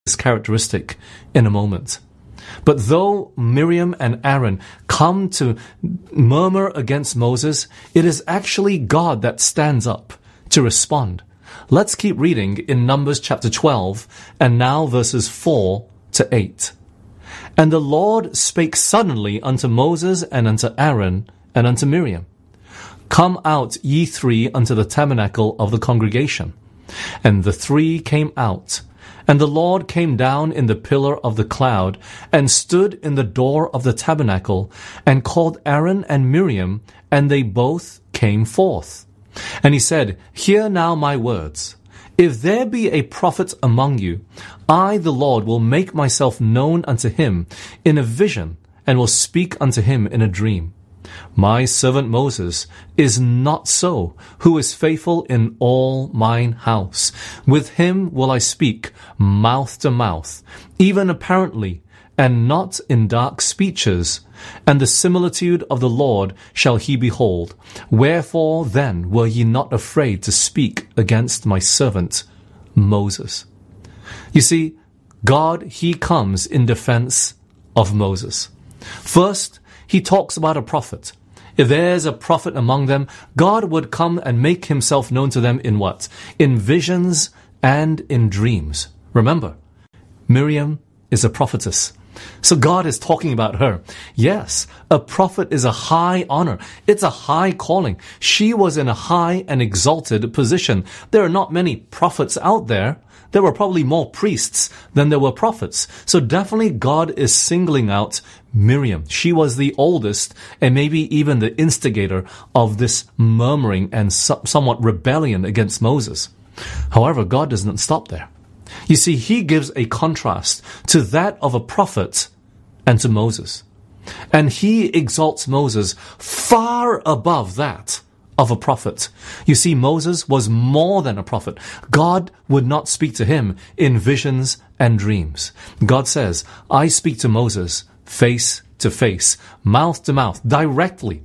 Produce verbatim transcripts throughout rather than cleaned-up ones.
this characteristic in a moment. But though Miriam and Aaron come to murmur against Moses, it is actually God that stands up to respond. Let's keep reading in Numbers chapter twelve, and now verses four to eight. And the Lord spake suddenly unto Moses and unto Aaron and unto Miriam, Come out, ye three, unto the tabernacle of the congregation. And the three came out. And the Lord came down in the pillar of the cloud, and stood in the door of the tabernacle, and called Aaron and Miriam, and they both came forth. And he said, Hear now my words. If there be a prophet among you, I, the Lord, will make myself known unto him in a vision, and will speak unto him in a dream. My servant Moses is not so, who is faithful in all mine house. With him will I speak mouth to mouth, even apparently, and not in dark speeches. And the similitude of the Lord shall he behold. Wherefore then were ye not afraid to speak against my servant Moses? You see, God, he comes in defense of Moses. First, he talks about a prophet. If there's a prophet among them, God would come and make himself known to them in what? In visions and in dreams. Remember, Miriam is a prophetess. So God is talking about her. Yes, a prophet is a high honor. It's a high calling. She was in a high and exalted position. There are not many prophets out there. There were probably more priests than there were prophets. So definitely God is singling out Miriam. She was the oldest and maybe even the instigator of this murmuring and so- somewhat rebellion against Moses. However, God doesn't stop there. You see, he gives a contrast to that of a prophet and to Moses. And he exalts Moses far above that of a prophet. You see, Moses was more than a prophet. God would not speak to him in visions and dreams. God says, I speak to Moses face to face, mouth to mouth, directly.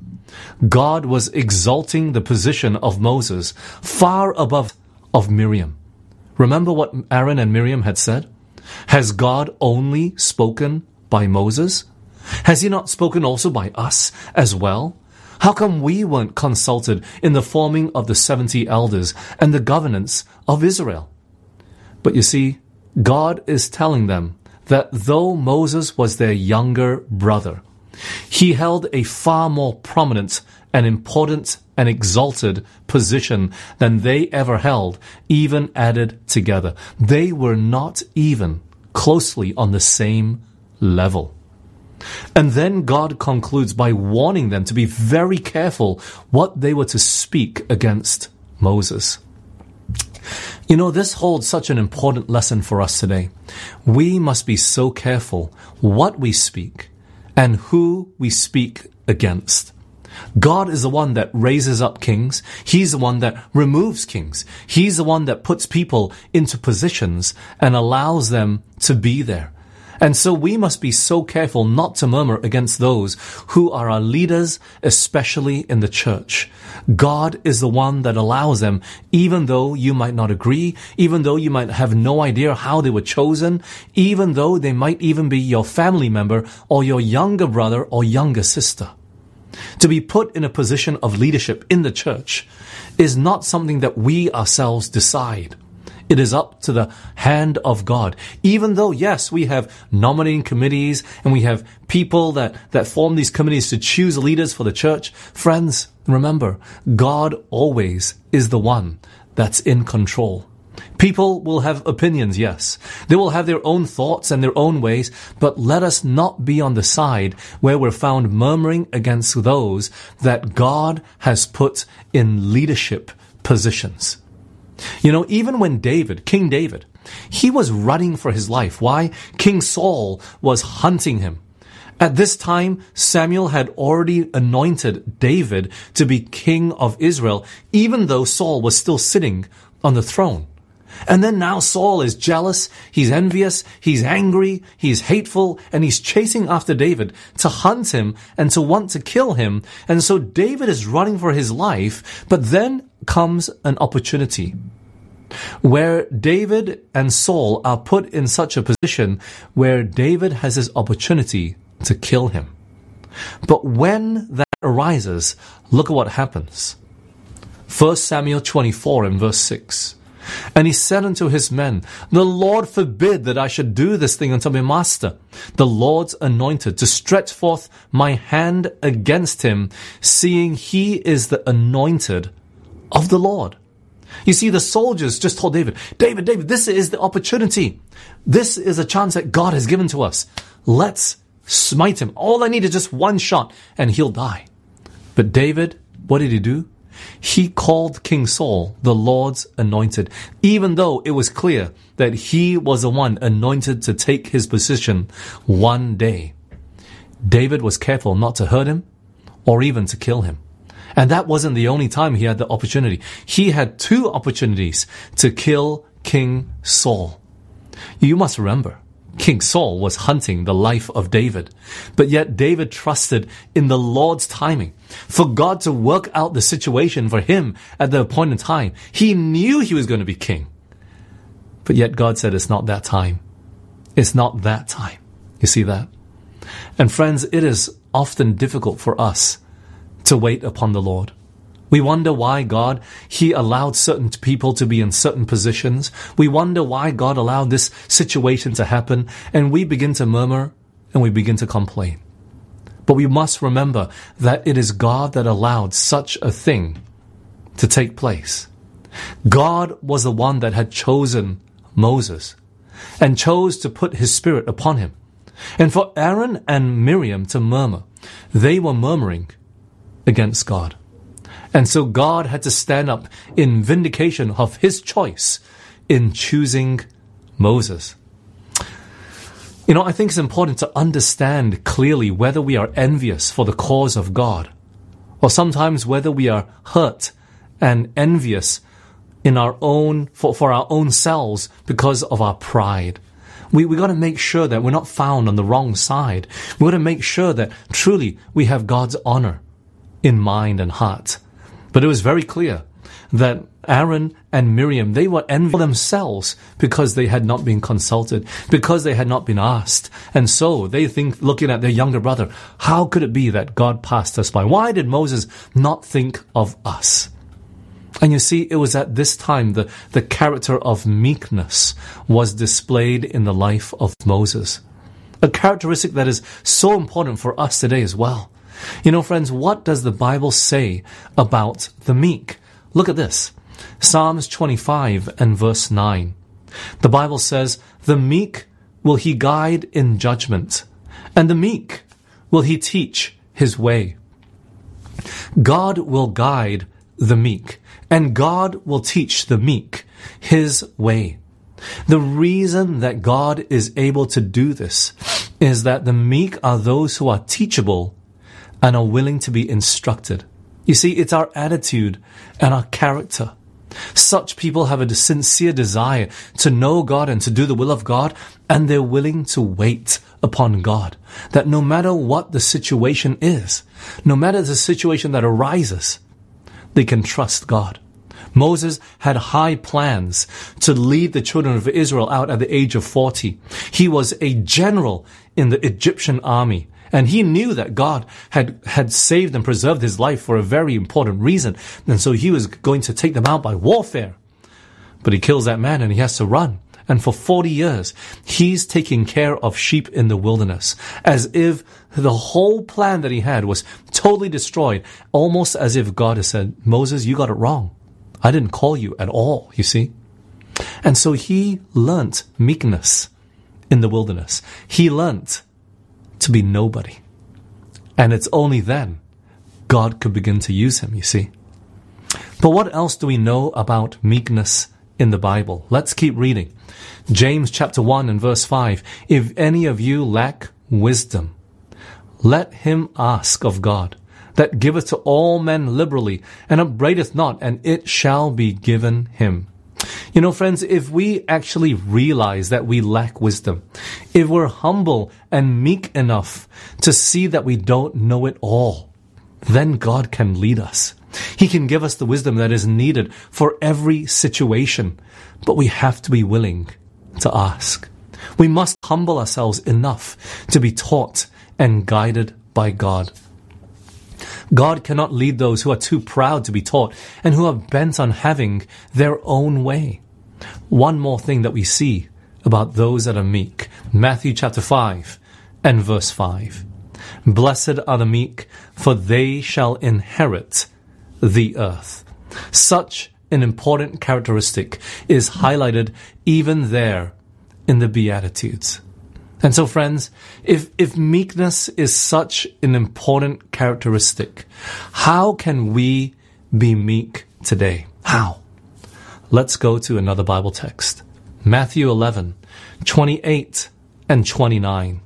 God was exalting the position of Moses far above of Miriam. Remember what Aaron and Miriam had said? Has God only spoken by Moses? Has he not spoken also by us as well? How come we weren't consulted in the forming of the seventy elders and the governance of Israel? But you see, God is telling them that though Moses was their younger brother, he held a far more prominent and important and exalted position than they ever held, even added together. They were not even closely on the same level. And then God concludes by warning them to be very careful what they were to speak against Moses. You know, this holds such an important lesson for us today. We must be so careful what we speak and who we speak against. God is the one that raises up kings. He's the one that removes kings. He's the one that puts people into positions and allows them to be there. And so we must be so careful not to murmur against those who are our leaders, especially in the church. God is the one that allows them, even though you might not agree, even though you might have no idea how they were chosen, even though they might even be your family member or your younger brother or younger sister. To be put in a position of leadership in the church is not something that we ourselves decide. It is up to the hand of God. Even though, yes, we have nominating committees and we have people that, that form these committees to choose leaders for the church. Friends, remember, God always is the one that's in control. People will have opinions, yes. They will have their own thoughts and their own ways, but let us not be on the side where we're found murmuring against those that God has put in leadership positions. You know, even when David, King David, he was running for his life. Why? King Saul was hunting him. At this time, Samuel had already anointed David to be king of Israel, even though Saul was still sitting on the throne. And then now Saul is jealous, he's envious, he's angry, he's hateful, and he's chasing after David to hunt him and to want to kill him. And so David is running for his life, but then comes an opportunity. where David and Saul are put in such a position where David has his opportunity to kill him. But when that arises, look at what happens. First Samuel twenty-four and verse six. And he said unto his men, the Lord forbid that I should do this thing unto my master, the Lord's anointed, to stretch forth my hand against him, seeing he is the anointed of the Lord. You see, the soldiers just told David, David, David, this is the opportunity. This is a chance that God has given to us. Let's smite him. All I need is just one shot and he'll die. But David, what did he do? He called King Saul the Lord's anointed, even though it was clear that he was the one anointed to take his position one day. David was careful not to hurt him or even to kill him. And that wasn't the only time he had the opportunity. He had two opportunities to kill King Saul. You must remember, King Saul was hunting the life of David, but yet David trusted in the Lord's timing for God to work out the situation for him at the appointed time. He knew he was going to be king, but yet God said, it's not that time. It's not that time. You see that? And friends, it is often difficult for us to wait upon the Lord. We wonder why God, He allowed certain people to be in certain positions. We wonder why God allowed this situation to happen, and we begin to murmur and we begin to complain. But we must remember that it is God that allowed such a thing to take place. God was the one that had chosen Moses and chose to put His Spirit upon him. And for Aaron and Miriam to murmur, they were murmuring against God. And so God had to stand up in vindication of His choice in choosing Moses. You know, I think it's important to understand clearly whether we are envious for the cause of God, or sometimes whether we are hurt and envious in our own, for, for our own selves because of our pride. We we got to make sure that we're not found on the wrong side. We got to make sure that truly we have God's honor in mind and heart. But it was very clear that Aaron and Miriam, they were envious themselves because they had not been consulted, because they had not been asked. And so they think, looking at their younger brother, how could it be that God passed us by? Why did Moses not think of us? And you see, it was at this time the, the character of meekness was displayed in the life of Moses. A characteristic that is so important for us today as well. You know, friends, what does the Bible say about the meek? Look at this. Psalms twenty-five and verse nine. The Bible says, the meek will He guide in judgment, and the meek will He teach His way. God will guide the meek, and God will teach the meek His way. The reason that God is able to do this is that the meek are those who are teachable and are willing to be instructed. You see, it's our attitude and our character. Such people have a sincere desire to know God and to do the will of God, and they're willing to wait upon God. That no matter what the situation is, no matter the situation that arises, they can trust God. Moses had high plans to lead the children of Israel out at the age of forty. He was a general in the Egyptian army. And he knew that God had, had saved and preserved his life for a very important reason. And so he was going to take them out by warfare. But he kills that man and he has to run. And for forty years, he's taking care of sheep in the wilderness, as if the whole plan that he had was totally destroyed, almost as if God has said, Moses, you got it wrong. I didn't call you at all, you see. And so he learnt meekness in the wilderness. He learnt to be nobody. And it's only then God could begin to use him, you see. But what else do we know about meekness in the Bible? Let's keep reading. James chapter one and verse five. If any of you lack wisdom, let him ask of God, that giveth to all men liberally, and upbraideth not, and it shall be given him. You know, friends, if we actually realize that we lack wisdom, if we're humble and meek enough to see that we don't know it all, then God can lead us. He can give us the wisdom that is needed for every situation. but we have to be willing to ask. We must humble ourselves enough to be taught and guided by God. God cannot lead those who are too proud to be taught and who are bent on having their own way. One more thing that we see about those that are meek. Matthew chapter five and verse five. Blessed are the meek, for they shall inherit the earth. Such an important characteristic is highlighted even there in the Beatitudes. And so, friends, if, if meekness is such an important characteristic, how can we be meek today? How? Let's go to another Bible text. Matthew eleven, twenty-eight and twenty-nine.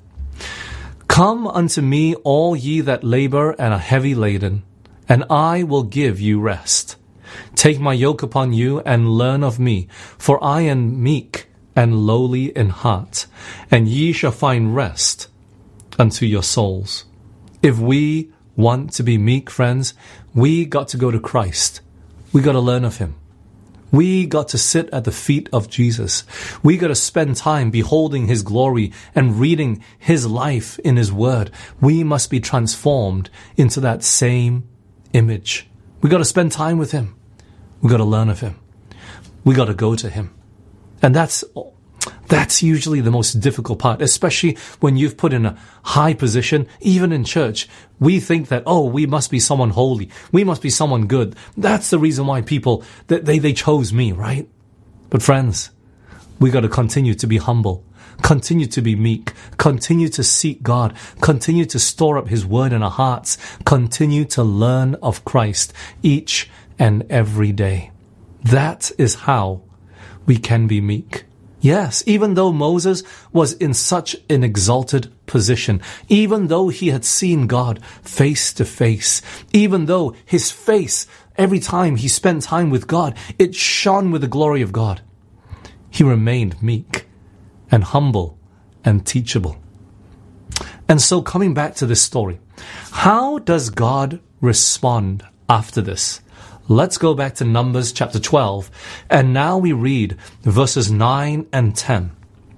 Come unto me, all ye that labor and are heavy laden, and I will give you rest. Take my yoke upon you and learn of me, for I am meek and lowly in heart, and ye shall find rest unto your souls. If we want to be meek, friends, we got to go to Christ. We got to learn of him. We got to sit at the feet of Jesus. We got to spend time beholding his glory and reading his life in his word. We must be transformed into that same image. We got to spend time with him. We got to learn of him. We got to go to him. And that's that's usually the most difficult part, especially when you've put in a high position, even in church. We think that, oh, we must be someone holy. We must be someone good. That's the reason why people, they, they chose me, right? But friends, we got to continue to be humble, continue to be meek, continue to seek God, continue to store up his word in our hearts, continue to learn of Christ each and every day. That is how we can be meek. Yes, even though Moses was in such an exalted position, even though he had seen God face to face, even though his face, every time he spent time with God, it shone with the glory of God, he remained meek and humble and teachable. And so coming back to this story, how does God respond after this? Let's go back to Numbers chapter twelve, and now we read verses nine and ten.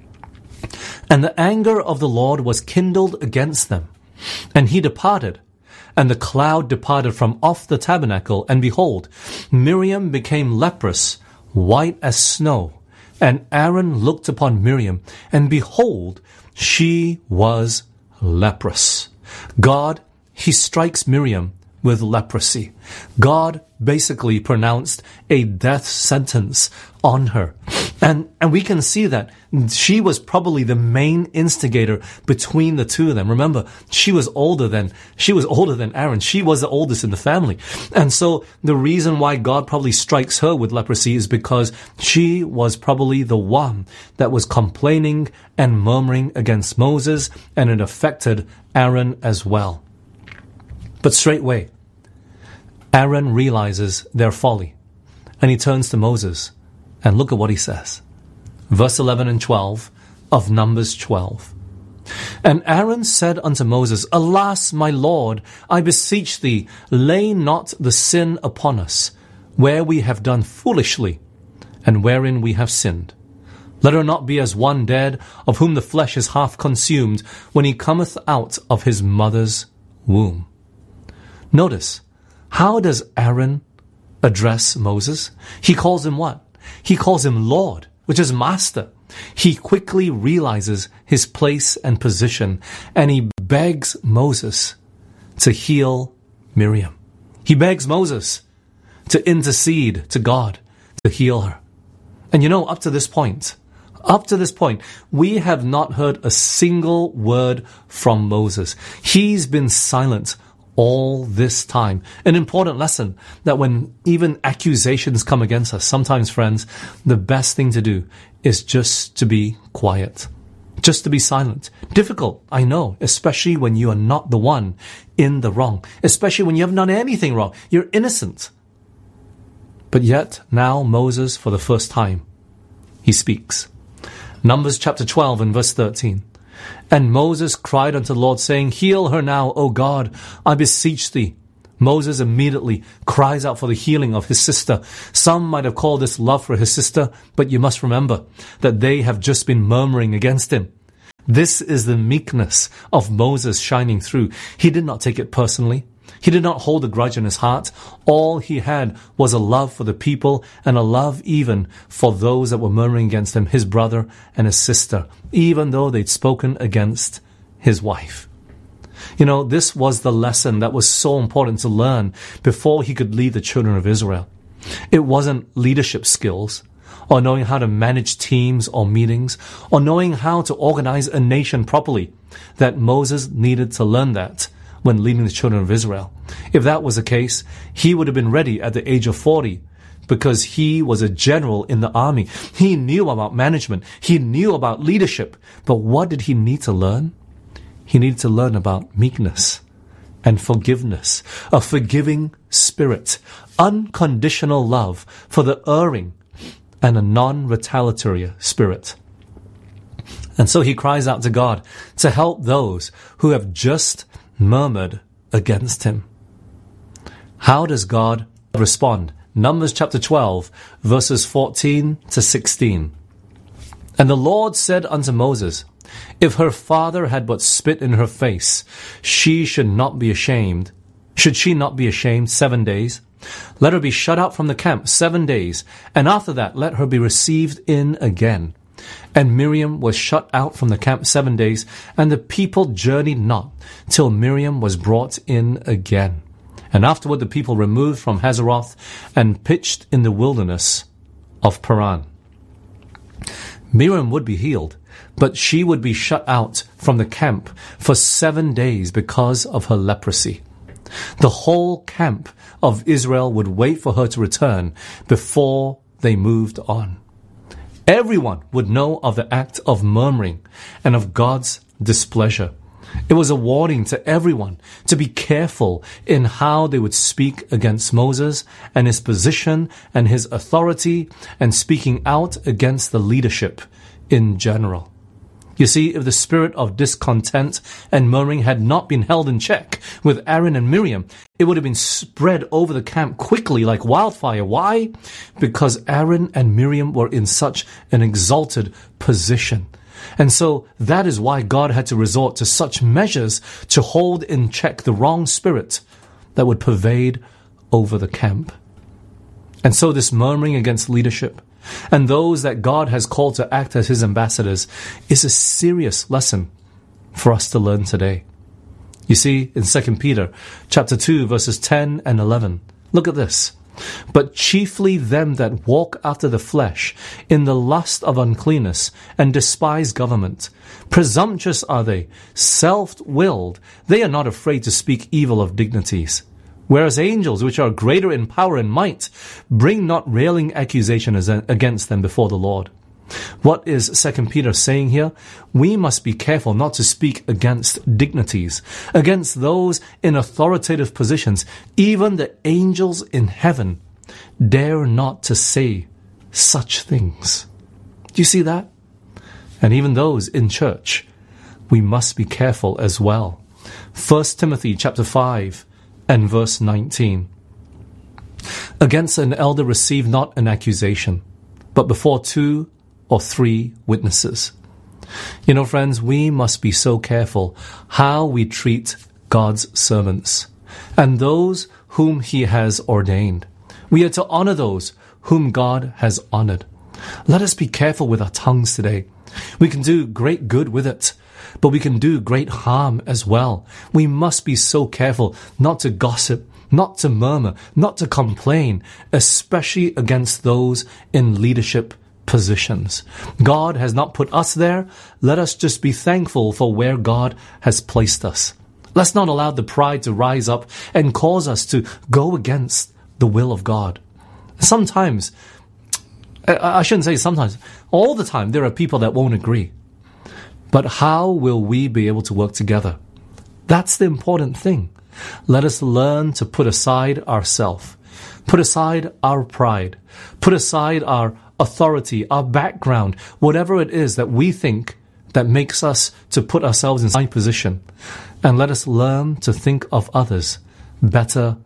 And the anger of the Lord was kindled against them, and he departed, and the cloud departed from off the tabernacle, and behold, Miriam became leprous, white as snow. And Aaron looked upon Miriam, and behold, she was leprous. God, he strikes Miriam with leprosy. God basically pronounced a death sentence on her. And and we can see that she was probably the main instigator between the two of them. Remember, she was older than she was older than Aaron. She was the oldest in the family. And so the reason why God probably strikes her with leprosy is because she was probably the one that was complaining and murmuring against Moses, and it affected Aaron as well. But straightway, Aaron realizes their folly, and he turns to Moses, and look at what he says. Verse eleven and twelve of Numbers twelve. And Aaron said unto Moses, Alas, my Lord, I beseech thee, lay not the sin upon us, where we have done foolishly, and wherein we have sinned. Let her not be as one dead, of whom the flesh is half consumed, when he cometh out of his mother's womb. Notice, how does Aaron address Moses? He calls him what? He calls him Lord, which is master. He quickly realizes his place and position, and he begs Moses to heal Miriam. He begs Moses to intercede to God to heal her. And you know, up to this point, up to this point, we have not heard a single word from Moses. He's been silent all this time. An important lesson that when even accusations come against us, sometimes, friends, the best thing to do is just to be quiet, just to be silent. Difficult, I know, especially when you are not the one in the wrong, especially when you haven't done anything wrong. You're innocent. But yet, now Moses, for the first time, he speaks. Numbers chapter twelve and verse thirteen. And Moses cried unto the Lord, saying, Heal her now, O God, I beseech thee. Moses immediately cries out for the healing of his sister. Some might have called this love for his sister, but you must remember that they have just been murmuring against him. This is the meekness of Moses shining through. He did not take it personally. He did not hold a grudge in his heart. All he had was a love for the people and a love even for those that were murmuring against him, his brother and his sister, even though they'd spoken against his wife. You know, this was the lesson that was so important to learn before he could lead the children of Israel. It wasn't leadership skills, or knowing how to manage teams or meetings, or knowing how to organize a nation properly, that Moses needed to learn that when leading the children of Israel. If that was the case, he would have been ready at the age of forty, because he was a general in the army. He knew about management. He knew about leadership. But what did he need to learn? He needed to learn about meekness and forgiveness, a forgiving spirit, unconditional love for the erring, and a non-retaliatory spirit. And so he cries out to God to help those who have just murmured against him. How does God respond? Numbers chapter twelve, verses fourteen to sixteen. And the Lord said unto Moses, if her father had but spit in her face, she should not be ashamed. Should she not be ashamed seven days? Let her be shut out from the camp seven days, and after that let her be received in again. And Miriam was shut out from the camp seven days, and the people journeyed not, till Miriam was brought in again. And afterward the people removed from Hazeroth, and pitched in the wilderness of Paran. Miriam would be healed, but she would be shut out from the camp for seven days because of her leprosy. The whole camp of Israel would wait for her to return before they moved on. Everyone would know of the act of murmuring and of God's displeasure. It was a warning to everyone to be careful in how they would speak against Moses and his position and his authority, and speaking out against the leadership in general. You see, if the spirit of discontent and murmuring had not been held in check with Aaron and Miriam, it would have been spread over the camp quickly like wildfire. Why? Because Aaron and Miriam were in such an exalted position. And so that is why God had to resort to such measures to hold in check the wrong spirit that would pervade over the camp. And so this murmuring against leadership and those that God has called to act as his ambassadors is a serious lesson for us to learn today. You see, in Second Peter chapter two, verses ten and eleven, look at this. But chiefly them that walk after the flesh, in the lust of uncleanness, and despise government. Presumptuous are they, self-willed. They are not afraid to speak evil of dignities. Whereas angels, which are greater in power and might, bring not railing accusation against them before the Lord. What is Second Peter saying here? We must be careful not to speak against dignities, against those in authoritative positions. Even the angels in heaven dare not to say such things. Do you see that? And even those in church, we must be careful as well. First Timothy chapter five and verse nineteen. Against an elder receive not an accusation, but before two or three witnesses. You know, friends, we must be so careful how we treat God's servants and those whom he has ordained. We are to honor those whom God has honored. Let us be careful with our tongues today. We can do great good with it, but we can do great harm as well. We must be so careful not to gossip, not to murmur, not to complain, especially against those in leadership positions. God has not put us there. Let us just be thankful for where God has placed us. Let's not allow the pride to rise up and cause us to go against the will of God. Sometimes, I shouldn't say sometimes, all the time there are people that won't agree. But how will we be able to work together? That's the important thing. Let us learn to put aside ourselves, put aside our pride, put aside our authority, our background, whatever it is that we think that makes us to put ourselves in a high position. And let us learn to think of others better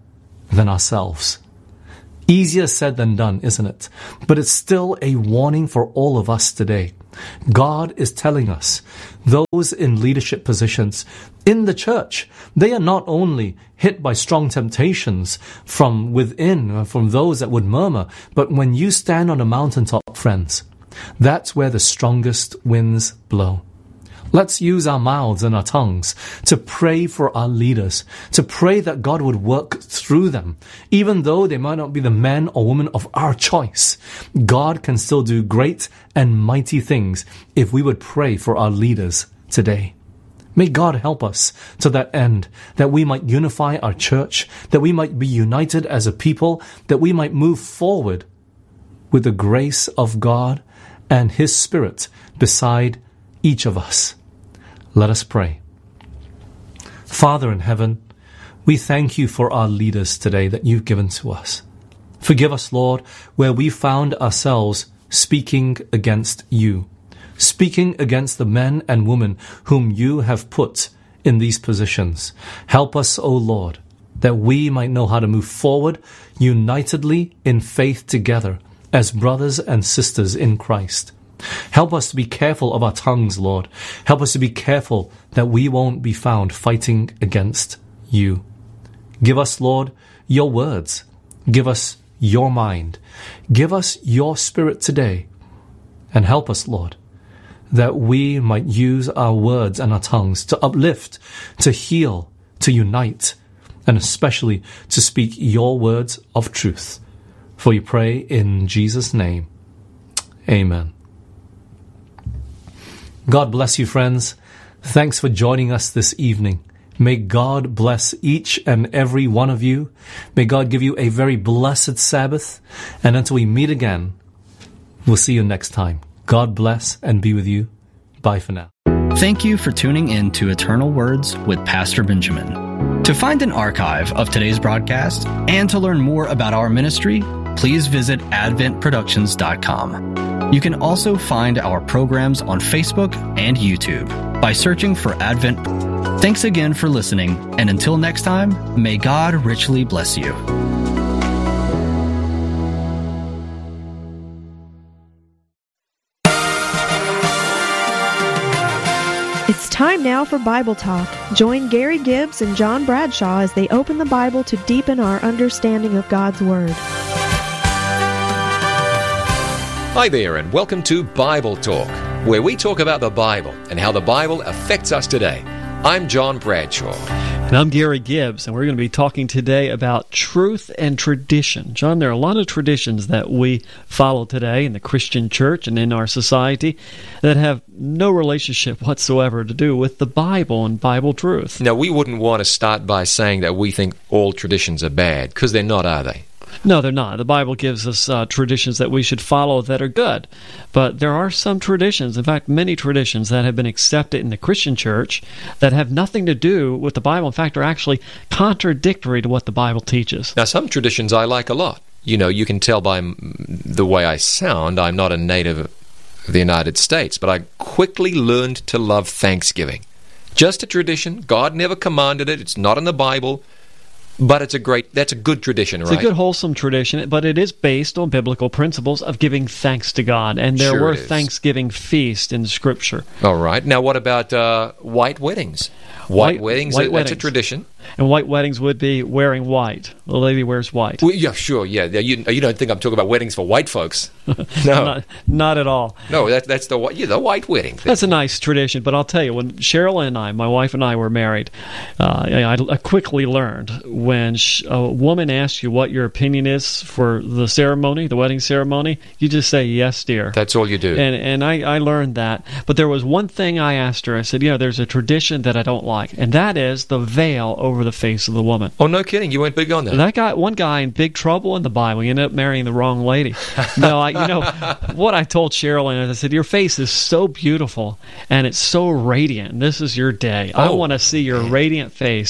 than ourselves. Easier said than done, isn't it? But it's still a warning for all of us today. God is telling us, those in leadership positions in the church, they are not only hit by strong temptations from within, from those that would murmur, but when you stand on a mountaintop, friends, that's where the strongest winds blow. Let's use our mouths and our tongues to pray for our leaders, to pray that God would work through them. Even though they might not be the men or women of our choice, God can still do great and mighty things if we would pray for our leaders today. May God help us to that end, that we might unify our church, that we might be united as a people, that we might move forward with the grace of God and His Spirit beside each of us. Let us pray. Father in heaven, we thank you for our leaders today that you've given to us. Forgive us, Lord, where we found ourselves speaking against you, speaking against the men and women whom you have put in these positions. Help us, O Lord, that we might know how to move forward unitedly in faith together as brothers and sisters in Christ. Help us to be careful of our tongues, Lord. Help us to be careful that we won't be found fighting against you. Give us, Lord, your words. Give us your mind. Give us your Spirit today. And help us, Lord, that we might use our words and our tongues to uplift, to heal, to unite, and especially to speak your words of truth. For we pray in Jesus' name. Amen. God bless you, friends. Thanks for joining us this evening. May God bless each and every one of you. May God give you a very blessed Sabbath. And until we meet again, we'll see you next time. God bless and be with you. Bye for now. Thank you for tuning in to Eternal Words with Pastor Benjamin. To find an archive of today's broadcast and to learn more about our ministry, please visit advent productions dot com. You can also find our programs on Facebook and YouTube by searching for Advent. Thanks again for listening, and until next time, may God richly bless you. It's time now for Bible Talk. Join Gary Gibbs and John Bradshaw as they open the Bible to deepen our understanding of God's Word. Hi there, and welcome to Bible Talk, where we talk about the Bible and how the Bible affects us today. I'm John Bradshaw. And I'm Gary Gibbs, and we're going to be talking today about truth and tradition. John, there are a lot of traditions that we follow today in the Christian church and in our society that have no relationship whatsoever to do with the Bible and Bible truth. Now, we wouldn't want to start by saying that we think all traditions are bad, because they're not, are they? No, they're not. The Bible gives us uh, traditions that we should follow that are good. But there are some traditions, in fact, many traditions that have been accepted in the Christian church that have nothing to do with the Bible. In fact, are actually contradictory to what the Bible teaches. Now, some traditions I like a lot. You know, you can tell by the way I sound, I'm not a native of the United States, but I quickly learned to love Thanksgiving. Just a tradition. God never commanded it. It's not in the Bible. But it's a great, that's a good tradition, right? It's a good, wholesome tradition, but it is based on biblical principles of giving thanks to God. And there Sure were it is. Thanksgiving feasts in Scripture. All right. Now, what about uh, white weddings? White, White- weddings, white that's weddings. a tradition. And white weddings would be wearing white. The lady wears white. Well, yeah, sure, yeah. yeah you, you don't think I'm talking about weddings for white folks? No. Not, not at all. No, that, that's the, whi- yeah, the white wedding thing. That's a nice tradition, but I'll tell you, when Cheryl and I, my wife and I, were married, uh, I, I quickly learned when sh- a woman asks you what your opinion is for the ceremony, the wedding ceremony, you just say, yes, dear. That's all you do. And and I, I learned that. But there was one thing I asked her. I said, you know, there's a tradition that I don't like, and that is the veil over the face of the woman. Oh, no kidding. You weren't big on that. That guy, one guy in big trouble in the Bible, he ended up marrying the wrong lady. No, I, you know, what I told Cheryl, and I said, your face is so beautiful, and it's so radiant. This is your day. I Oh, want to see your man. radiant face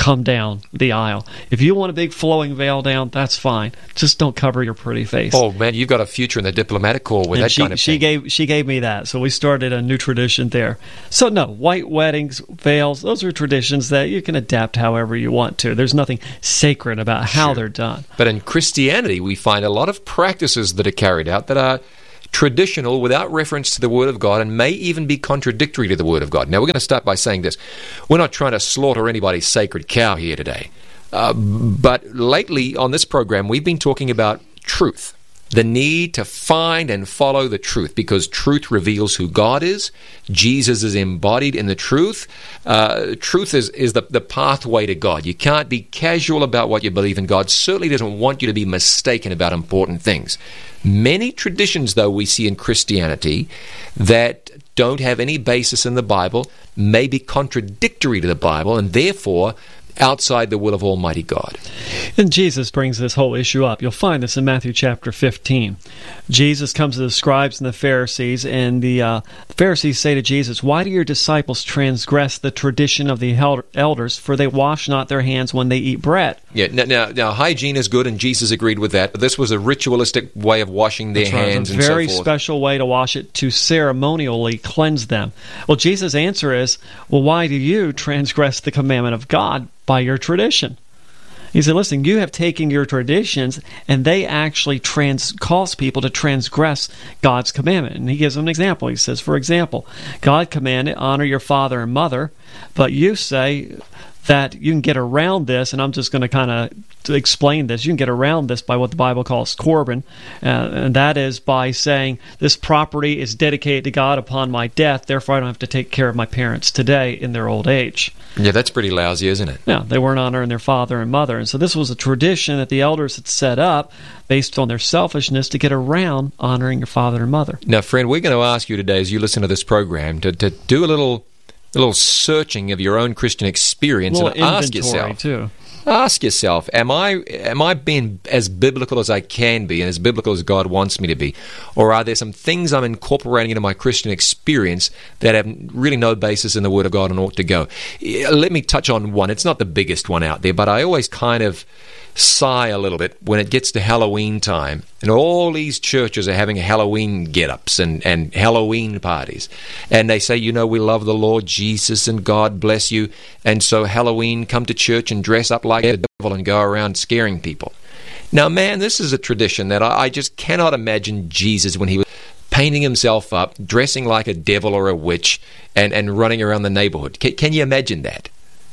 come down the aisle. If you want a big flowing veil down, that's fine. Just don't cover your pretty face. Oh man, you've got a future in the diplomatic corps with and that she, kind of she thing. gave she gave me that, so we started a new tradition there. So no, white weddings, veils, those are traditions that you can adapt however you want to. There's nothing sacred about how Sure. they're done. But in Christianity, we find a lot of practices that are carried out that are traditional without reference to the Word of God and may even be contradictory to the Word of God. Now, we're going to start by saying this. We're not trying to slaughter anybody's sacred cow here today. Uh, but lately on this program, we've been talking about truth. The need to find and follow the truth, because truth reveals who God is. Jesus is embodied in the truth. Uh, truth is, is the, the pathway to God. You can't be casual about what you believe in. God certainly doesn't want you to be mistaken about important things. Many traditions, though, we see in Christianity that don't have any basis in the Bible, may be contradictory to the Bible, and therefore outside the will of Almighty God. And Jesus brings this whole issue up. You'll find this in Matthew chapter fifteen. Jesus comes to the scribes and the Pharisees, and the uh, Pharisees say to Jesus, "Why do your disciples transgress the tradition of the elders, for they wash not their hands when they eat bread?" Yeah, now, now, now hygiene is good, and Jesus agreed with that, but this was a ritualistic way of washing their That's right. hands A and so very forth. special way to wash it, to ceremonially cleanse them. Well, Jesus' answer is, well, why do you transgress the commandment of God by your tradition? He said, listen, you have taken your traditions, and they actually trans cause people to transgress God's commandment. And he gives them an example. He says, for example, God commanded, honor your father and mother, but you say that you can get around this, and I'm just going to kind of explain this. You can get around this by what the Bible calls Corban, uh, and that is by saying, this property is dedicated to God upon my death, therefore I don't have to take care of my parents today in their old age. Yeah, that's pretty lousy, isn't it? Yeah, they weren't honoring their father and mother. And so this was a tradition that the elders had set up based on their selfishness to get around honoring your father and mother. Now, friend, we're going to ask you today, as you listen to this program, to, to do a little a little searching of your own Christian experience A and little ask inventory, yourself, too. ask yourself, am I am I being as biblical as I can be and as biblical as God wants me to be? Or are there some things I'm incorporating into my Christian experience that have really no basis in the Word of God and ought to go? Let me touch on one. It's not the biggest one out there, but I always kind of sigh a little bit when it gets to Halloween time, and all these churches are having Halloween get-ups and, and Halloween parties, and they say, you know, we love the Lord Jesus and God bless you, and so Halloween, come to church and dress up like the devil and go around scaring people. Now, man, this is a tradition that I, I just cannot imagine Jesus when he was painting himself up, dressing like a devil or a witch, and, and running around the neighborhood. Can, can you imagine that?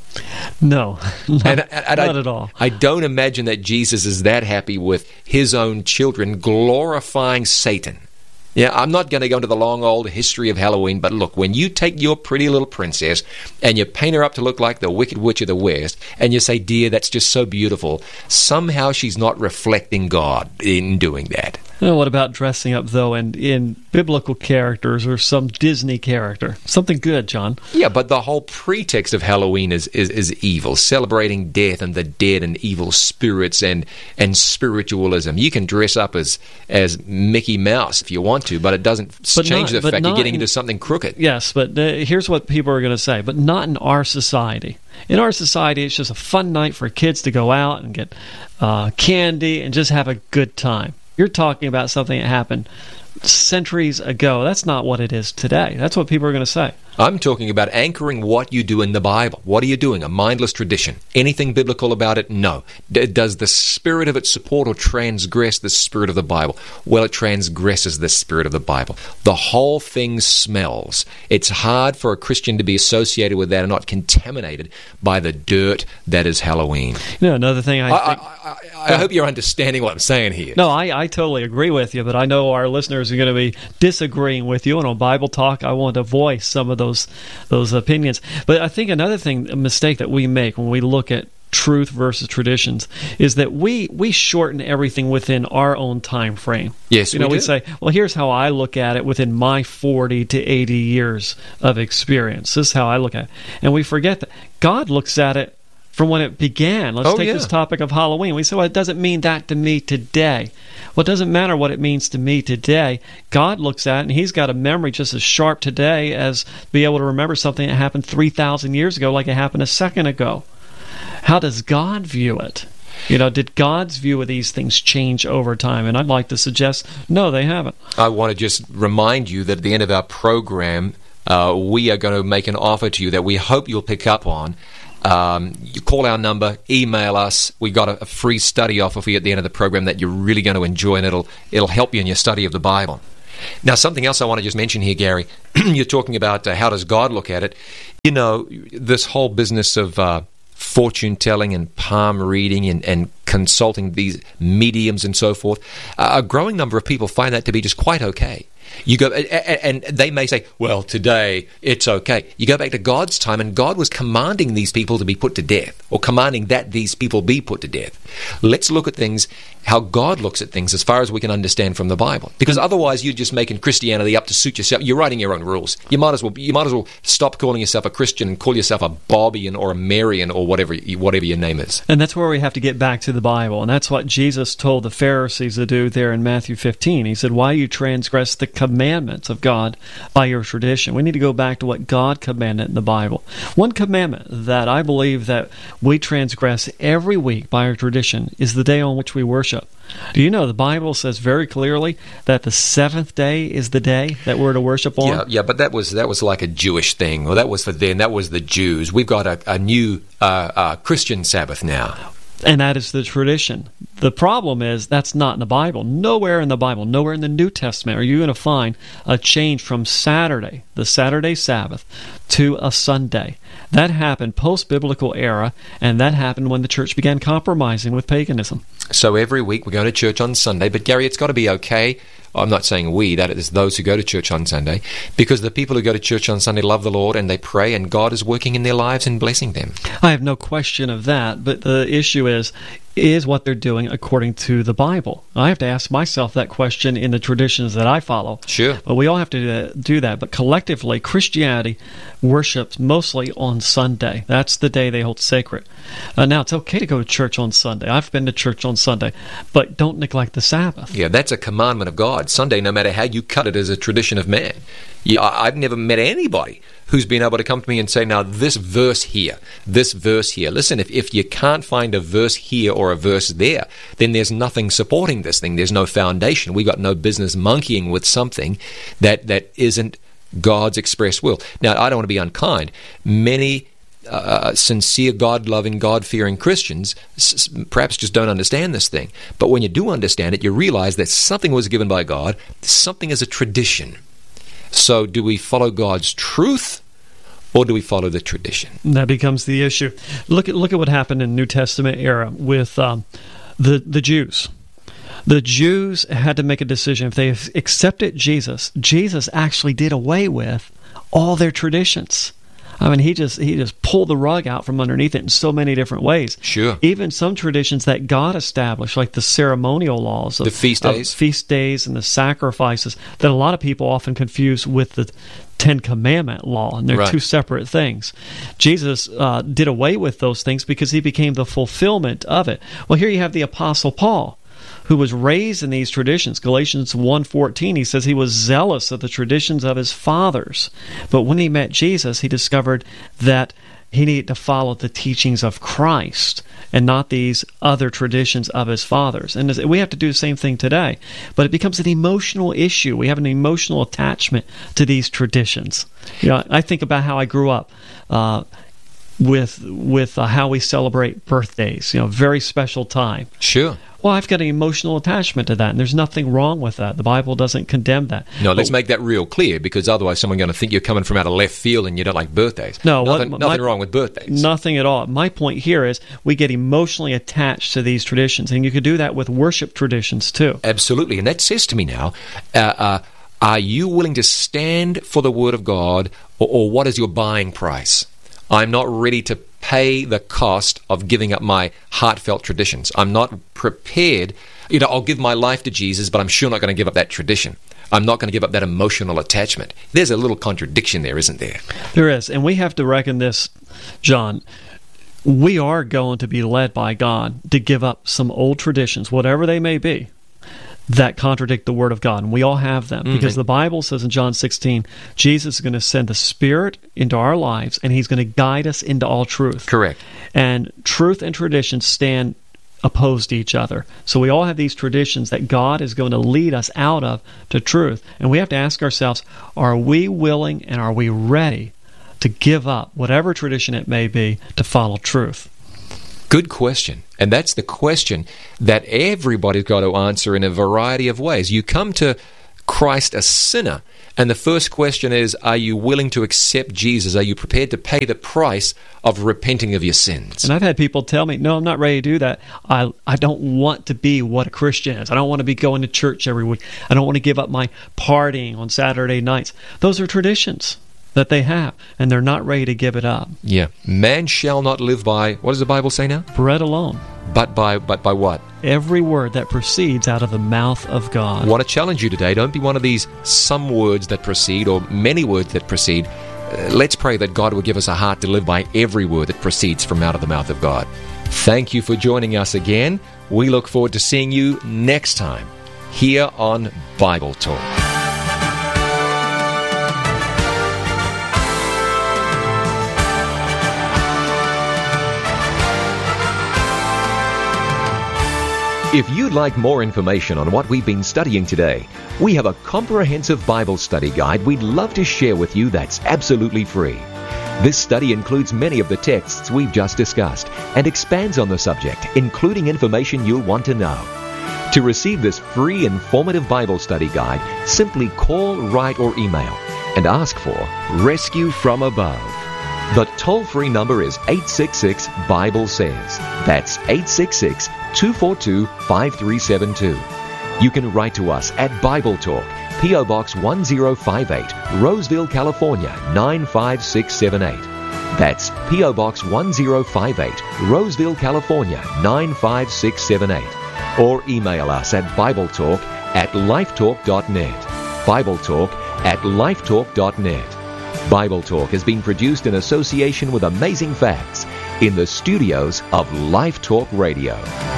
No, not, and, and not I, at all. I don't imagine that Jesus is that happy with his own children glorifying Satan. Yeah, I'm not going to go into the long old history of Halloween, but look, when you take your pretty little princess and you paint her up to look like the Wicked Witch of the West, and you say, dear, that's just so beautiful, somehow she's not reflecting God in doing that. Well, what about dressing up, though, in, in biblical characters or some Disney character? Something good, John. Yeah, but the whole pretext of Halloween is, is, is evil, celebrating death and the dead and evil spirits and, and spiritualism. You can dress up as, as Mickey Mouse if you want to, but it doesn't But change not- the but fact you're not getting in- into something crooked. Yes, but uh, here's what people are going to say, but not in our society. In our society, it's just a fun night for kids to go out and get uh, candy and just have a good time. You're talking about something that happened centuries ago. That's not what it is today. That's what people are going to say. I'm talking about anchoring what you do in the Bible. What are you doing? A mindless tradition. Anything biblical about it? No. D- does the spirit of it support or transgress the spirit of the Bible? Well, it transgresses the spirit of the Bible. The whole thing smells. It's hard for a Christian to be associated with that and not contaminated by the dirt that is Halloween. You know, another thing I, I, think... I, I, I hope you're understanding what I'm saying here. No, I, I totally agree with you, but I know our listeners are going to be disagreeing with you. And on Bible Talk, I want to voice some of those those opinions. But I think another thing, a mistake that we make when we look at truth versus traditions, is that we we shorten everything within our own time frame. Yes, you know, we we do. say, well, here's how I look at it within my forty to eighty years of experience. This is how I look at it. And we forget that God looks at it from when it began. Let's Oh, take yeah. this topic of Halloween. We say, well, it doesn't mean that to me today. Well, it doesn't matter what it means to me today. God looks at it, and He's got a memory just as sharp today as be able to remember something that happened three thousand years ago like it happened a second ago. how does God view it? You know, did God's view of these things change over time? And I'd like to suggest, no, they haven't. I want to just remind you that at the end of our program, uh, we are going to make an offer to you that we hope you'll pick up on. Um, you call our number, email us. We got a, a free study offer for you at the end of the program that you're really going to enjoy, and it'll it'll help you in your study of the Bible. Now, something else I want to just mention here, Gary. You're talking about uh, how does God look at it. You know, this whole business of uh, fortune telling and palm reading and, and consulting these mediums and so forth, uh, a growing number of people find that to be just quite okay. You go, and they may say, well, today it's okay. You go back to God's time, and God was commanding these people to be put to death, or commanding that these people be put to death. Let's look at things, how God looks at things as far as we can understand from the Bible. Because otherwise you're just making Christianity up to suit yourself. You're writing your own rules. You might as well you might as well stop calling yourself a Christian and call yourself a Bobbian or a Marian or whatever whatever your name is. And that's where we have to get back to the Bible. And that's what Jesus told the Pharisees to do there in Matthew fifteen. He said, why do you transgress the commandments of God by your tradition? We need to go back to what God commanded in the Bible. One commandment that I believe that we transgress every week by our tradition is the day on which we worship. Do you know the Bible says very clearly that the seventh day is the day that we're to worship on? Yeah, yeah, but that was that was like a Jewish thing. Well, that was for them. That was the Jews. We've got a, a new uh, uh, Christian Sabbath now. And that is the tradition. The problem is that's not in the Bible. Nowhere in the Bible, nowhere in the New Testament are you going to find a change from Saturday, the Saturday Sabbath, to a Sunday. That happened post-biblical era, and that happened when the church began compromising with paganism. So every week we go to church on Sunday, but Gary, it's got to be okay. I'm not saying we, that is those who go to church on Sunday, because the people who go to church on Sunday love the Lord and they pray, and God is working in their lives and blessing them. I have no question of that, but the issue is, is what they're doing according to the Bible? I have to ask myself that question in the traditions that I follow. Sure. But we all have to do that. But collectively, Christianity worships mostly on Sunday. That's the day they hold sacred. Uh, now, it's okay to go to church on Sunday. I've been to church on Sunday, but don't neglect the Sabbath. Yeah, that's a commandment of God. Sunday, no matter how you cut it, is a tradition of man. Yeah, I've never met anybody who's been able to come to me and say, now, this verse here, this verse here. Listen, if, if you can't find a verse here or a verse there, then there's nothing supporting this thing. There's no foundation. We've got no business monkeying with something that, that isn't God's express will. Now, I don't want to be unkind. Many uh, sincere, God-loving, God-fearing Christians s- perhaps just don't understand this thing. But when you do understand it, you realize that something was given by God, something is a tradition. So do we follow God's truth, or do we follow the tradition? That becomes the issue. Look at look at what happened in the New Testament era with um, the the Jews. The Jews had to make a decision. If they accepted Jesus, Jesus actually did away with all their traditions. I mean, he just he just pulled the rug out from underneath it in so many different ways. Sure. Even some traditions that God established, like the ceremonial laws of the feast days, of feast days, and the sacrifices, that a lot of people often confuse with the Ten Commandment law, and they're right. two separate things. Jesus uh, did away with those things because he became the fulfillment of it. Well, here you have the Apostle Paul, who was raised in these traditions. Galatians one fourteen, he says he was zealous of the traditions of his fathers. But when he met Jesus, he discovered that he needed to follow the teachings of Christ and not these other traditions of his fathers. And we have to do the same thing today. But it becomes an emotional issue. We have an emotional attachment to these traditions. You know, I think about how I grew up. Uh, with with uh, how we celebrate birthdays, you know, very special time. Sure. Well, I've got an emotional attachment to that, and there's nothing wrong with that. The Bible doesn't condemn that. No, let's but, make that real clear, because otherwise someone's going to think you're coming from out of left field and you don't like birthdays. No, nothing, what, nothing my, wrong with birthdays. Nothing at all. My point here is we get emotionally attached to these traditions, and you could do that with worship traditions too. Absolutely, and that says to me now, uh, uh, are you willing to stand for the Word of God, or, or what is your buying price? I'm not ready to pay the cost of giving up my heartfelt traditions. I'm not prepared. You know, I'll give my life to Jesus, but I'm sure not going to give up that tradition. I'm not going to give up that emotional attachment. There's a little contradiction there, isn't there? There is, and we have to reckon this, John. We are going to be led by God to give up some old traditions, whatever they may be. that contradict the Word of God. And we all have them Mm-hmm. because the Bible says in John sixteen, Jesus is going to send the Spirit into our lives and He's going to guide us into all truth. Correct. And truth and tradition stand opposed to each other. So we all have these traditions that God is going to lead us out of to truth. And we have to ask ourselves, are we willing and are we ready to give up whatever tradition it may be to follow truth? Good question. And that's the question that everybody's got to answer in a variety of ways. You come to Christ a sinner, and the first question is, are you willing to accept Jesus? Are you prepared to pay the price of repenting of your sins? And I've had people tell me, no, I'm not ready to do that. I I don't want to be what a Christian is. I don't want to be going to church every week. I don't want to give up my partying on Saturday nights. Those are traditions that they have, and they're not ready to give it up. Yeah. Man shall not live by, what does the Bible say now? Bread alone. But by but by what? Every word that proceeds out of the mouth of God. I want to challenge you today. Don't be one of these some words that proceed or many words that proceed. Uh, let's pray that God will give us a heart to live by every word that proceeds from out of the mouth of God. Thank you for joining us again. We look forward to seeing you next time here on Bible Talk. If you'd like more information on what we've been studying today, we have a comprehensive Bible study guide we'd love to share with you that's absolutely free. This study includes many of the texts we've just discussed and expands on the subject, including information you'll want to know. To receive this free, informative Bible study guide, simply call, write, or email and ask for Rescue from Above. The toll-free number is eight six six, Bible says. That's eight six six, two four two, five three seven two. You can write to us at Bible Talk, P O Box one zero five eight, Roseville, California, nine five six seven eight. That's P O Box one zero five eight, Roseville, California, nine five six seven eight. Or email us at BibleTalk at lifetalk dot net. BibleTalk at lifetalk dot net. Bible Talk has been produced in association with Amazing Facts in the studios of Life Talk Radio.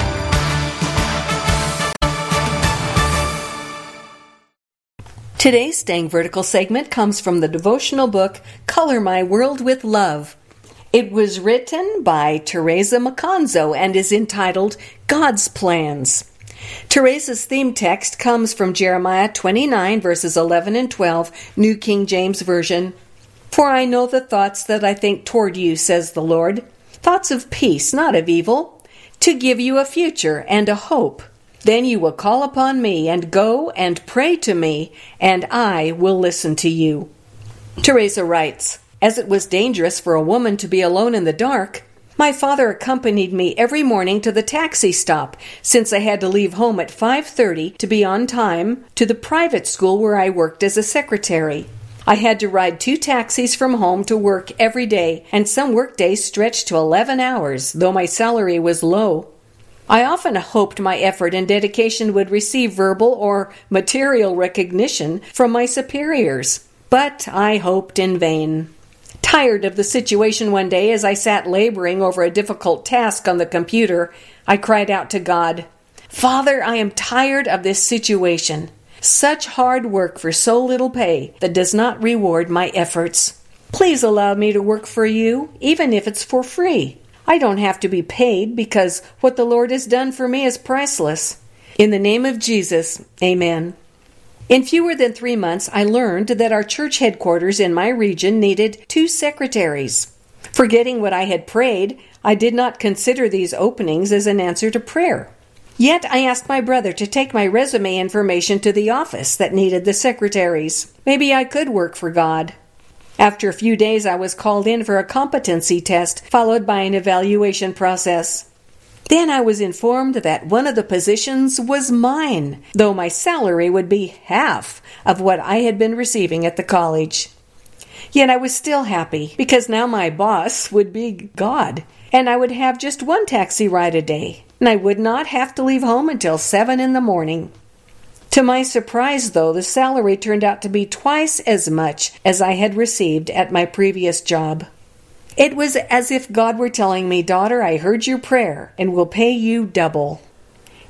Today's Staying Vertical segment comes from the devotional book, Color My World with Love. It was written by Teresa Macanzo and is entitled God's Plans. Teresa's theme text comes from Jeremiah twenty-nine, verses eleven and twelve, New King James Version. For I know the thoughts that I think toward you, says the Lord, thoughts of peace, not of evil, to give you a future and a hope. Then you will call upon me and go and pray to me, and I will listen to you. Teresa writes, as it was dangerous for a woman to be alone in the dark, my father accompanied me every morning to the taxi stop, since I had to leave home at five thirty to be on time to the private school where I worked as a secretary. I had to ride two taxis from home to work every day, and some work days stretched to eleven hours, though my salary was low. I often hoped my effort and dedication would receive verbal or material recognition from my superiors, but I hoped in vain. Tired of the situation one day as I sat laboring over a difficult task on the computer, I cried out to God, Father, I am tired of this situation. Such hard work for so little pay that does not reward my efforts. Please allow me to work for you, even if it's for free. I don't have to be paid because what the Lord has done for me is priceless. In the name of Jesus, amen. In fewer than three months, I learned that our church headquarters in my region needed two secretaries. Forgetting what I had prayed, I did not consider these openings as an answer to prayer. Yet I asked my brother to take my resume information to the office that needed the secretaries. Maybe I could work for God. After a few days, I was called in for a competency test, followed by an evaluation process. Then I was informed that one of the positions was mine, though my salary would be half of what I had been receiving at the college. Yet I was still happy, because now my boss would be God, and I would have just one taxi ride a day, and I would not have to leave home until seven in the morning. To my surprise, though, the salary turned out to be twice as much as I had received at my previous job. It was as if God were telling me, daughter, I heard your prayer and will pay you double.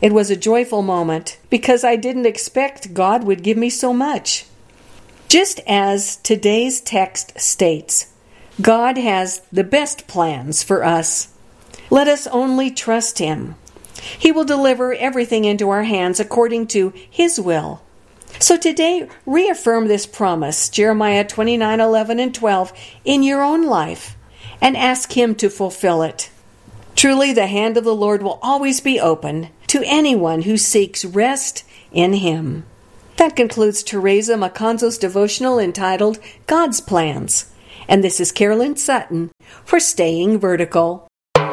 It was a joyful moment because I didn't expect God would give me so much. Just as today's text states, God has the best plans for us. Let us only trust Him. He will deliver everything into our hands according to His will. So today, reaffirm this promise, Jeremiah twenty-nine, eleven, and twelve, in your own life, and ask Him to fulfill it. Truly, the hand of the Lord will always be open to anyone who seeks rest in Him. That concludes Teresa Macanzo's devotional entitled God's Plans. And this is Carolyn Sutton for Staying Vertical.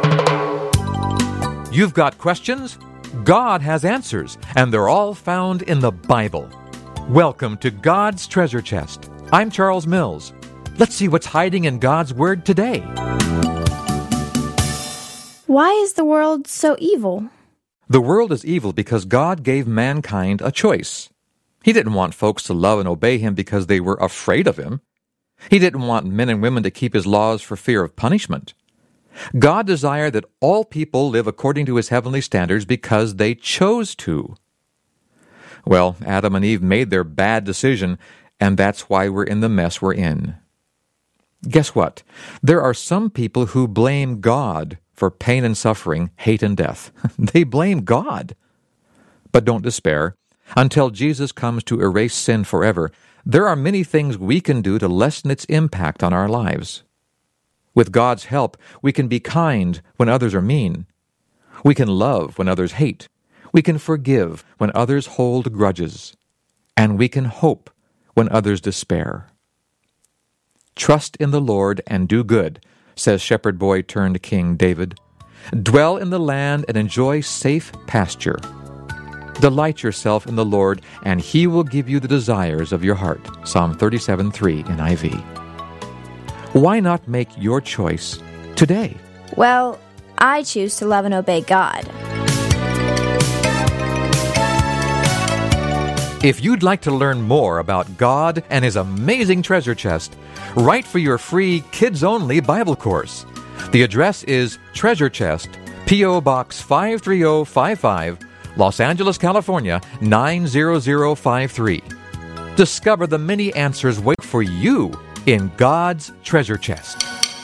You've got questions? God has answers, and they're all found in the Bible. Welcome to God's Treasure Chest. I'm Charles Mills. Let's see what's hiding in God's Word today. Why is the world so evil? The world is evil because God gave mankind a choice. He didn't want folks to love and obey Him because they were afraid of Him. He didn't want men and women to keep His laws for fear of punishment. God desired that all people live according to His heavenly standards because they chose to. Well, Adam and Eve made their bad decision, and that's why we're in the mess we're in. Guess what? There are some people who blame God for pain and suffering, hate and death. They blame God. But don't despair. Until Jesus comes to erase sin forever, there are many things we can do to lessen its impact on our lives. With God's help, we can be kind when others are mean. We can love when others hate. We can forgive when others hold grudges. And we can hope when others despair. Trust in the Lord and do good, says shepherd boy turned king David. Dwell in the land and enjoy safe pasture. Delight yourself in the Lord, and He will give you the desires of your heart. Psalm thirty-seven three, N I V. Why not make your choice today? Well, I choose to love and obey God. If you'd like to learn more about God and His amazing treasure chest, write for your free kids-only Bible course. The address is Treasure Chest, P O. Box five three zero five five, Los Angeles, California, nine zero zero five three. Discover the many answers wait for you in God's treasure chest.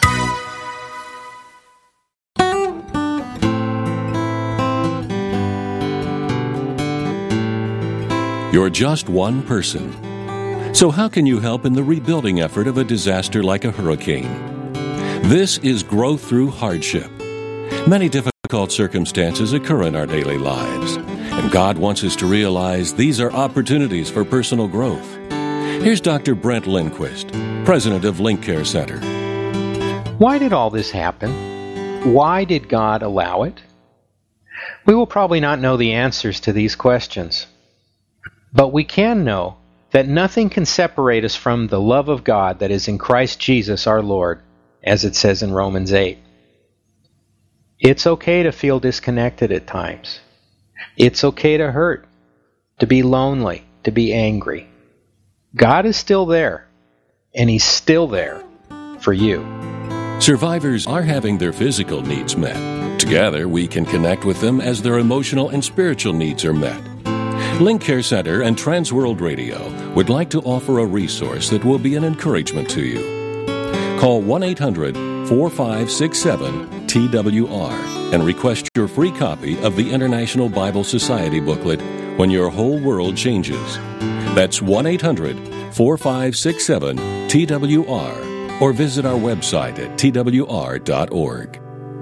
You're just one person. So how can you help in the rebuilding effort of a disaster like a hurricane? This is Growth Through Hardship. Many difficult circumstances occur in our daily lives, and God wants us to realize these are opportunities for personal growth. Here's Doctor Brent Lindquist, president of Link Care Center. Why did all this happen? Why did God allow it? We will probably not know the answers to these questions. But we can know that nothing can separate us from the love of God that is in Christ Jesus our Lord, as it says in Romans eight. It's okay to feel disconnected at times. It's okay to hurt, to be lonely, to be angry. God is still there, and He's still there for you. Survivors are having their physical needs met. Together, we can connect with them as their emotional and spiritual needs are met. Link Care Center and Transworld Radio would like to offer a resource that will be an encouragement to you. Call one eight hundred four five six seven T W R and request your free copy of the International Bible Society booklet, When Your Whole World Changes. That's one eight hundred four five six seven T W R or visit our website at T W R dot org.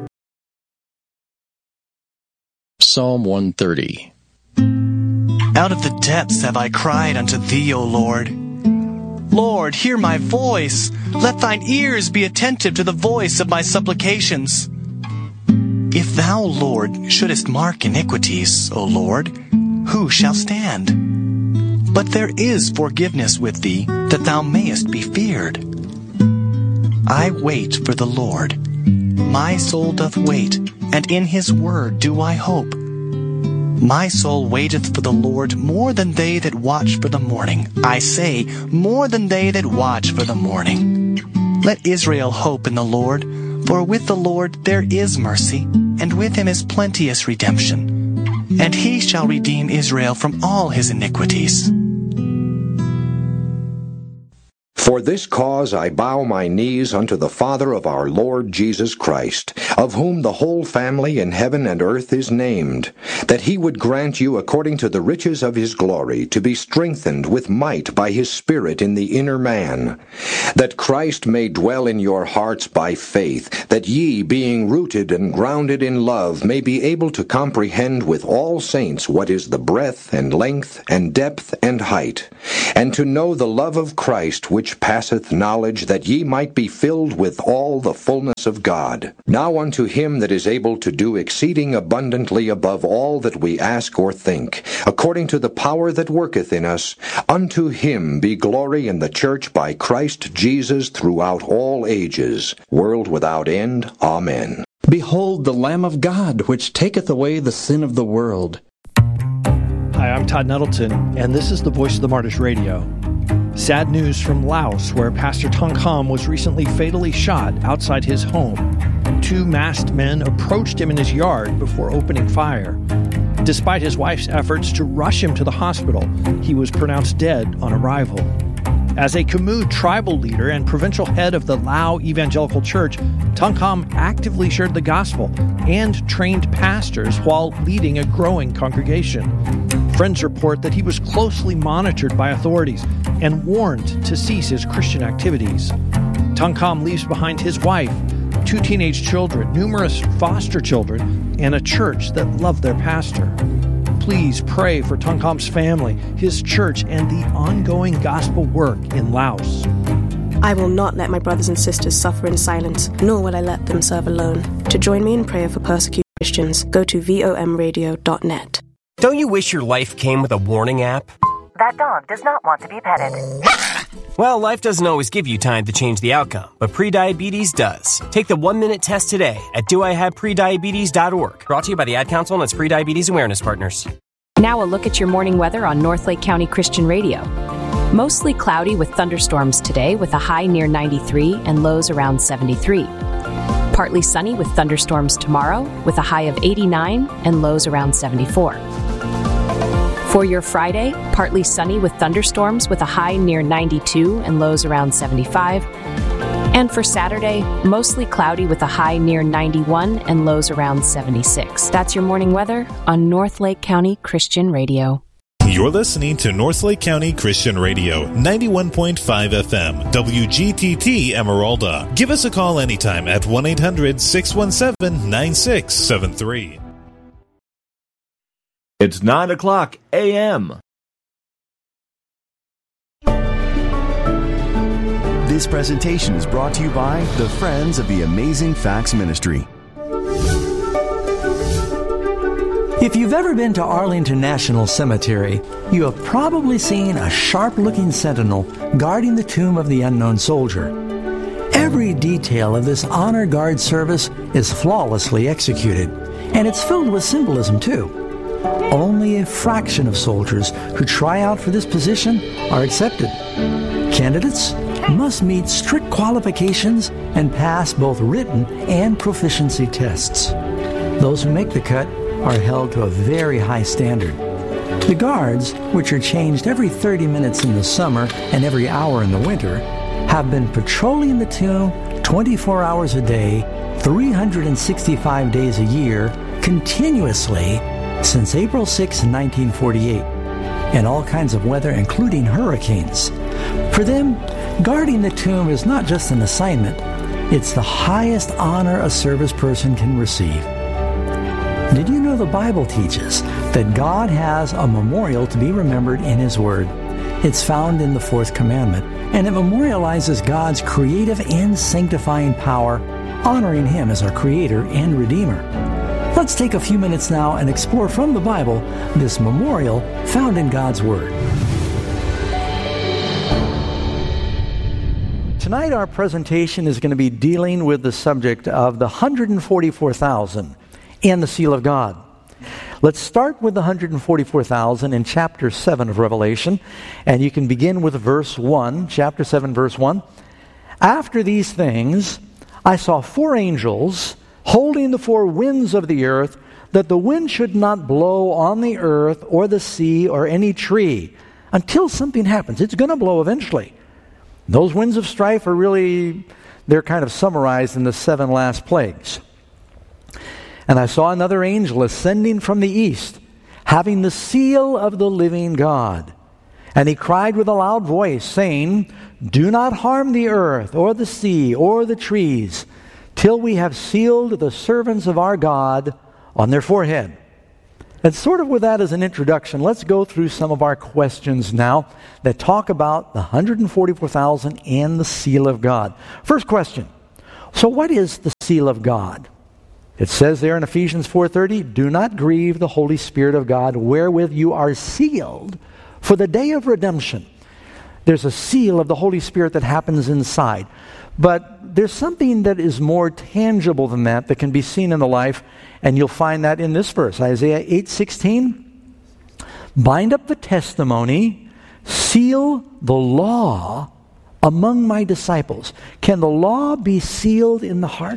Psalm one thirty. Out of the depths have I cried unto Thee, O Lord. Lord, hear my voice. Let Thine ears be attentive to the voice of my supplications. If Thou, Lord, shouldest mark iniquities, O Lord, who shall stand? But there is forgiveness with Thee, that Thou mayest be feared. I wait for the Lord. My soul doth wait, and in His word do I hope. My soul waiteth for the Lord more than they that watch for the morning. I say, more than they that watch for the morning. Let Israel hope in the Lord, for with the Lord there is mercy, and with Him is plenteous redemption. and he shall redeem Israel from all his iniquities. For this cause I bow my knees unto the Father of our Lord Jesus Christ, of whom the whole family in heaven and earth is named, that he would grant you according to the riches of his glory to be strengthened with might by his Spirit in the inner man, that Christ may dwell in your hearts by faith, that ye, being rooted and grounded in love, may be able to comprehend with all saints what is the breadth and length and depth and height, and to know the love of Christ which passeth knowledge, that ye might be filled with all the fullness of God. Now unto him that is able to do exceeding abundantly above all that we ask or think, according to the power that worketh in us, unto him be glory in the church by Christ Jesus throughout all ages, world without end. Amen. Behold the Lamb of God, which taketh away the sin of the world. Hi, I'm Todd Nettleton, and this is the Voice of the Martyrs Radio. Sad news from Laos, where Pastor Tung Kham was recently fatally shot outside his home. Two masked men approached him in his yard before opening fire. Despite his wife's efforts to rush him to the hospital, he was pronounced dead on arrival. As a Khmu tribal leader and provincial head of the Lao Evangelical Church, Tung Kham actively shared the gospel and trained pastors while leading a growing congregation. Friends report that he was closely monitored by authorities and warned to cease his Christian activities. Tung Kham leaves behind his wife, two teenage children, numerous foster children, and a church that loved their pastor. Please pray for Tung Kham's family, his church, and the ongoing gospel work in Laos. I will not let my brothers and sisters suffer in silence, nor will I let them serve alone. To join me in prayer for persecuted Christians, go to V O M radio dot net. Don't you wish your life came with a warning app? That dog does not want to be petted. Well, life doesn't always give you time to change the outcome, but prediabetes does. Take the one-minute test today at do I have prediabetes dot org. Brought to you by the Ad Council and its Prediabetes Awareness Partners. Now a look at your morning weather on Northlake County Christian Radio. Mostly cloudy with thunderstorms today with a high near ninety-three and lows around seventy-three. Partly sunny with thunderstorms tomorrow with a high of eighty-nine and lows around seventy-four. For your Friday, partly sunny with thunderstorms with a high near ninety-two and lows around seventy-five. And for Saturday, mostly cloudy with a high near ninety-one and lows around seventy-six. That's your morning weather on Northlake County Christian Radio. You're listening to Northlake County Christian Radio, ninety-one point five F M, W G T T Emeralda. Give us a call anytime at one eight hundred six one seven nine six seven three. It's nine o'clock a m This presentation is brought to you by the Friends of the Amazing Facts Ministry. If you've ever been to Arlington National Cemetery, you have probably seen a sharp-looking sentinel guarding the tomb of the unknown soldier. Every detail of this honor guard service is flawlessly executed, and it's filled with symbolism too. Only a fraction of soldiers who try out for this position are accepted. Candidates must meet strict qualifications and pass both written and proficiency tests. Those who make the cut are held to a very high standard. The guards, which are changed every thirty minutes in the summer and every hour in the winter, have been patrolling the tomb twenty-four hours a day, three hundred sixty-five days a year, continuously since April sixth, nineteen forty-eight, in all kinds of weather, including hurricanes. For them, guarding the tomb is not just an assignment, it's the highest honor a service person can receive. Did you know the Bible teaches that God has a memorial to be remembered in His Word? It's found in the fourth commandment, and it memorializes God's creative and sanctifying power, honoring Him as our Creator and Redeemer. Let's take a few minutes now and explore from the Bible this memorial found in God's Word. Tonight our presentation is going to be dealing with the subject of the one hundred forty-four thousand and the seal of God. Let's start with the one hundred forty-four thousand in chapter seven of Revelation, and you can begin with verse one, chapter seven, verse one. After these things, I saw four angels holding the four winds of the earth, that the wind should not blow on the earth or the sea or any tree until something happens. It's going to blow eventually. Those winds of strife are really, they're kind of summarized in the seven last plagues. And I saw another angel ascending from the east, having the seal of the living God. And he cried with a loud voice, saying, "Do not harm the earth, or the sea, or the trees, till we have sealed the servants of our God on their forehead." And sort of with that as an introduction, let's go through some of our questions now that talk about the one hundred forty-four thousand and the seal of God. First question, so what is the seal of God? It says there in Ephesians four thirty, "Do not grieve the Holy Spirit of God, wherewith you are sealed for the day of redemption." There's a seal of the Holy Spirit that happens inside. But there's something that is more tangible than that that can be seen in the life, and you'll find that in this verse, Isaiah eight sixteen. "Bind up the testimony, seal the law among my disciples." Can the law be sealed in the heart?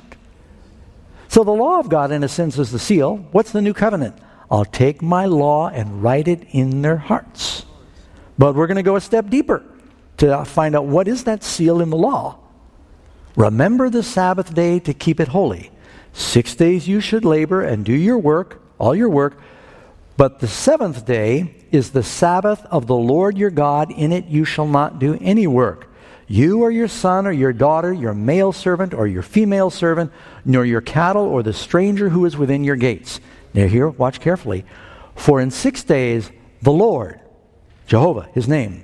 So the law of God, in a sense, is the seal. What's the new covenant? I'll take my law and write it in their hearts. But we're going to go a step deeper to find out what is that seal in the law. "Remember the Sabbath day to keep it holy. Six days you should labor and do your work, all your work. But the seventh day is the Sabbath of the Lord your God. In it you shall not do any work. You or your son or your daughter, your male servant or your female servant, nor your cattle or the stranger who is within your gates." Now here, watch carefully. "For in six days the Lord," Jehovah, his name,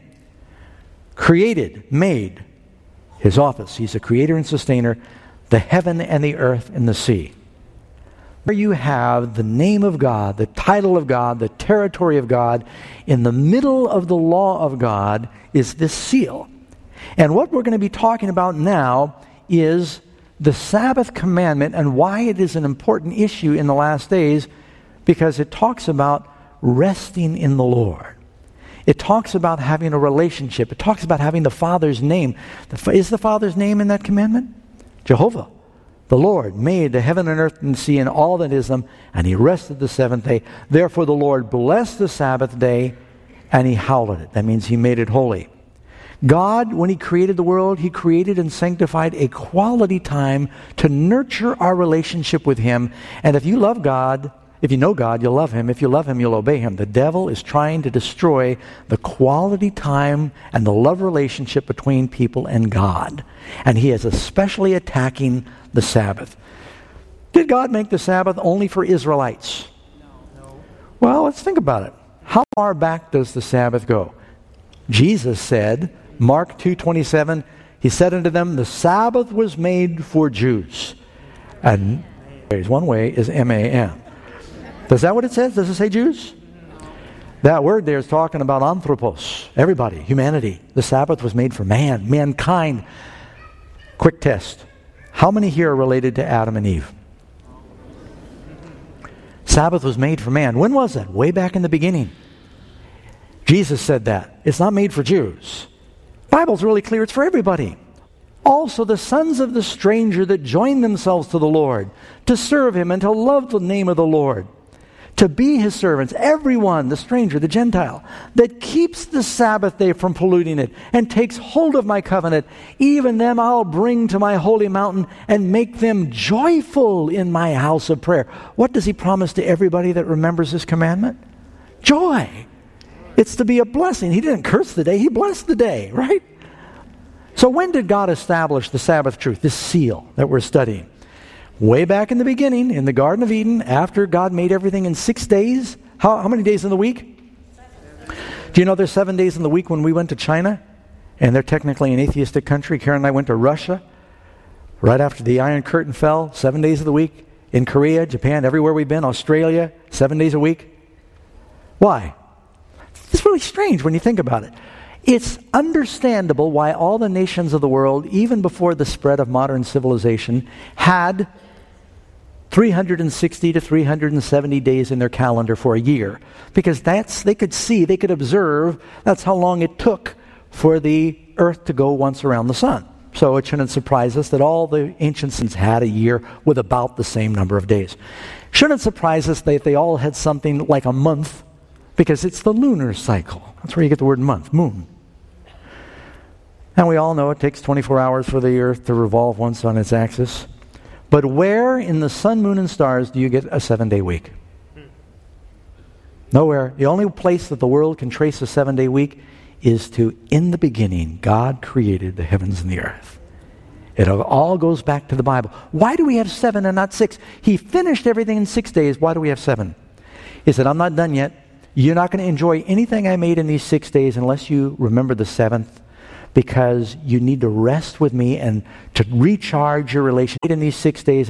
"created," made, his office. He's a creator and sustainer, "the heaven and the earth and the sea." Where you have the name of God, the title of God, the territory of God, in the middle of the law of God is this seal. And what we're going to be talking about now is the Sabbath commandment and why it is an important issue in the last days, because it talks about resting in the Lord. It talks about having a relationship. It talks about having the Father's name. Is the Father's name in that commandment? Jehovah. "The Lord made the heaven and earth and the sea and all that is them, and he rested the seventh day. Therefore the Lord blessed the Sabbath day, and he hallowed it." That means he made it holy. God, when he created the world, he created and sanctified a quality time to nurture our relationship with him. And if you love God, if you know God, you'll love him. If you love him, you'll obey him. The devil is trying to destroy the quality time and the love relationship between people and God. And he is especially attacking the Sabbath. Did God make the Sabbath only for Israelites? Well, let's think about it. How far back does the Sabbath go? Jesus said, Mark two twenty-seven, he said unto them, "The Sabbath was made for Jews." And one way is M A N. Is that what it says? Does it say Jews? That word there is talking about anthropos, everybody, humanity. The Sabbath was made for man, mankind. Quick test. How many here are related to Adam and Eve? Sabbath was made for man. When was that? Way back in the beginning. Jesus said that. It's not made for Jews. The Bible's really clear. It's for everybody. "Also the sons of the stranger that join themselves to the Lord, to serve him and to love the name of the Lord, to be his servants, everyone, the stranger, the Gentile, that keeps the Sabbath day from polluting it and takes hold of my covenant, even them I'll bring to my holy mountain and make them joyful in my house of prayer." What does he promise to everybody that remembers this commandment? Joy. It's to be a blessing. He didn't curse the day, he blessed the day, right? So when did God establish the Sabbath truth, this seal that we're studying? Way back in the beginning, in the Garden of Eden, after God made everything in six days. How, how many days in the week? Do you know there's seven days in the week when we went to China? And they're technically an atheistic country. Karen and I went to Russia right after the Iron Curtain fell, seven days of the week. In Korea, Japan, everywhere we've been, Australia, seven days a week. Why? It's really strange when you think about it. It's understandable why all the nations of the world, even before the spread of modern civilization, had three hundred sixty to three hundred seventy days in their calendar for a year. Because that's, they could see, they could observe, that's how long it took for the earth to go once around the sun. So it shouldn't surprise us that all the ancients had a year with about the same number of days. Shouldn't surprise us that they all had something like a month, because it's the lunar cycle. That's where you get the word month, moon. And we all know it takes twenty-four hours for the earth to revolve once on its axis. But where in the sun, moon, and stars do you get a seven-day week? Nowhere. The only place that the world can trace a seven-day week is to, in the beginning, God created the heavens and the earth. It all goes back to the Bible. Why do we have seven and not six? He finished everything in six days. Why do we have seven? He said, I'm not done yet. You're not going to enjoy anything I made in these six days unless you remember the seventh, because you need to rest with me and to recharge your relationship in these six days.